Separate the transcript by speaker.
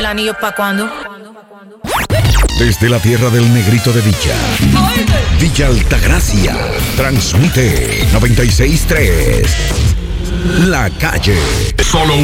Speaker 1: ¿El anillo pa' cuándo?
Speaker 2: Desde la tierra del negrito de Villa, Villa Altagracia, transmite 96.3. La Calle. Solo